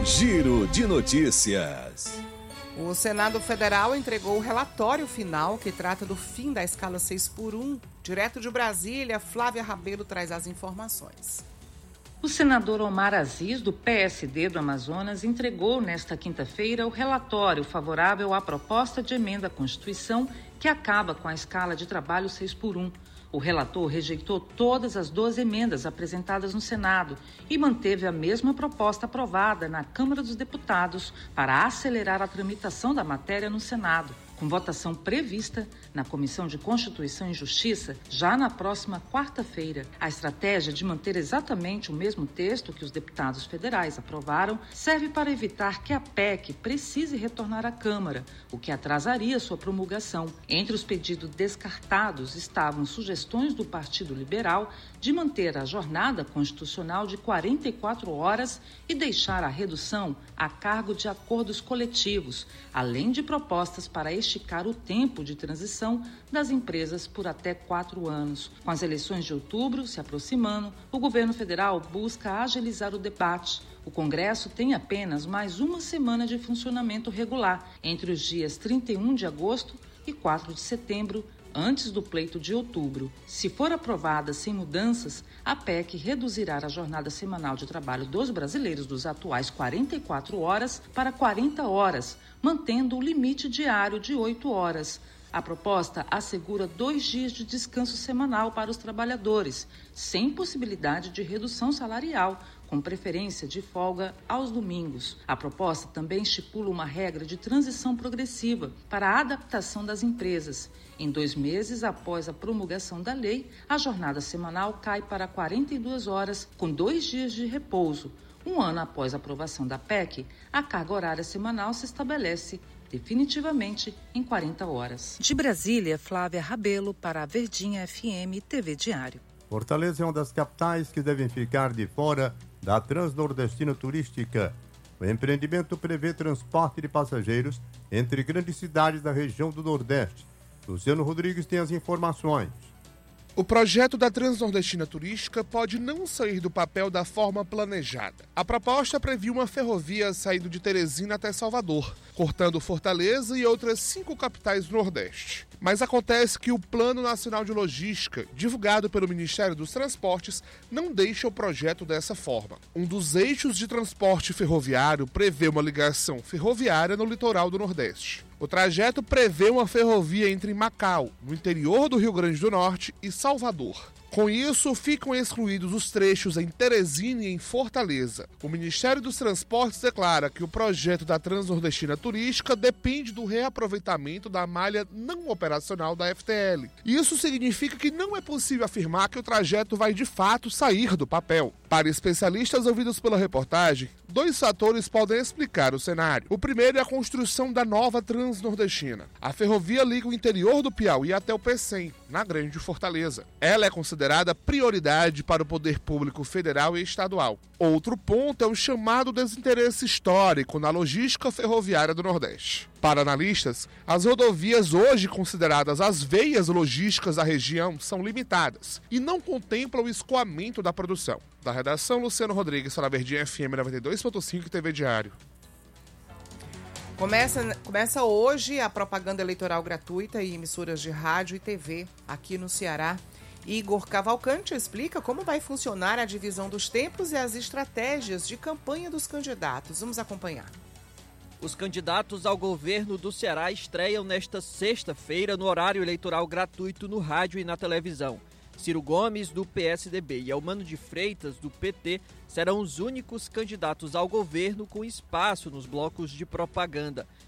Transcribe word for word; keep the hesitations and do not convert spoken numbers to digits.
Giro de Notícias. O Senado Federal entregou o relatório final que trata do fim da escala seis por um. Direto de Brasília, Flávia Rabelo traz as informações. O senador Omar Aziz, do P S D do Amazonas, entregou nesta quinta-feira o relatório favorável à proposta de emenda à Constituição que acaba com a escala de trabalho seis por um. O relator rejeitou todas as doze emendas apresentadas no Senado e manteve a mesma proposta aprovada na Câmara dos Deputados para acelerar a tramitação da matéria no Senado, com votação prevista na Comissão de Constituição e Justiça já na próxima quarta-feira. A estratégia de manter exatamente o mesmo texto que os deputados federais aprovaram serve para evitar que a P E C precise retornar à Câmara, o que atrasaria sua promulgação. Entre os pedidos descartados estavam sugestões do Partido Liberal de manter a jornada constitucional de quarenta e quatro horas e deixar a redução a cargo de acordos coletivos, além de propostas para esticar o tempo de transição das empresas por até quatro anos. Com as eleições de outubro se aproximando, o governo federal busca agilizar o debate. O Congresso tem apenas mais uma semana de funcionamento regular, entre os dias trinta e um de agosto e quatro de setembro, antes do pleito de outubro. Se for aprovada sem mudanças, a P E C reduzirá a jornada semanal de trabalho dos brasileiros dos atuais quarenta e quatro horas para quarenta horas, mantendo o limite diário de oito horas. A proposta assegura dois dias de descanso semanal para os trabalhadores, sem possibilidade de redução salarial, com preferência de folga aos domingos. A proposta também estipula uma regra de transição progressiva para a adaptação das empresas. Em dois meses após a promulgação da lei, a jornada semanal cai para quarenta e duas horas, com dois dias de repouso. Um ano após a aprovação da P E C, a carga horária semanal se estabelece definitivamente em quarenta horas. De Brasília, Flávia Rabelo para a Verdinha F M T V Diário. Fortaleza é uma das capitais que devem ficar de fora da Transnordestina Turística. O empreendimento prevê transporte de passageiros entre grandes cidades da região do Nordeste. Luciano Rodrigues tem as informações. O projeto da Transnordestina Turística pode não sair do papel da forma planejada. A proposta previa uma ferrovia saindo de Teresina até Salvador, cortando Fortaleza e outras cinco capitais do Nordeste. Mas acontece que o Plano Nacional de Logística, divulgado pelo Ministério dos Transportes, não deixa o projeto dessa forma. Um dos eixos de transporte ferroviário prevê uma ligação ferroviária no litoral do Nordeste. O trajeto prevê uma ferrovia entre Macau, no interior do Rio Grande do Norte, e Salvador. Com isso, ficam excluídos os trechos em Teresina e em Fortaleza. O Ministério dos Transportes declara que o projeto da Transnordestina Turística depende do reaproveitamento da malha não operacional da F T L. Isso significa que não é possível afirmar que o trajeto vai de fato sair do papel. Para especialistas ouvidos pela reportagem, dois fatores podem explicar o cenário. O primeiro é a construção da nova Transnordestina. A ferrovia liga o interior do Piauí até o Pecém, na Grande Fortaleza. Ela é considerada prioridade para o poder público federal e estadual. Outro ponto é o chamado desinteresse histórico na logística ferroviária do Nordeste. Para analistas, as rodovias hoje consideradas as veias logísticas da região são limitadas e não contemplam o escoamento da produção. Da redação, Luciano Rodrigues para a Verdinha F M noventa e dois ponto cinco T V Diário. Começa, começa hoje a propaganda eleitoral gratuita em emissoras de rádio e T V aqui no Ceará. Igor Cavalcante explica como vai funcionar a divisão dos tempos e as estratégias de campanha dos candidatos. Vamos acompanhar. Os candidatos ao governo do Ceará estreiam nesta sexta-feira no horário eleitoral gratuito no rádio e na televisão. Ciro Gomes, do P S D B, e Elmano de Freitas, do P T, serão os únicos candidatos ao governo com espaço nos blocos de propaganda.